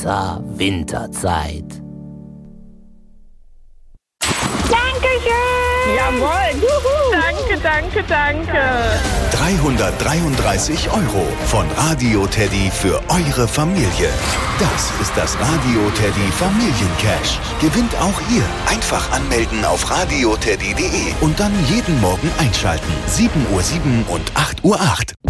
außer Winterzeit. Dankeschön! Jawohl! Juhu. Danke! 333 € von Radio Teddy für eure Familie. Das ist das Radio Teddy Familiencash. Gewinnt auch ihr. Einfach anmelden auf radioteddy.de und dann jeden Morgen einschalten. 7:07 und 8:08 Uhr.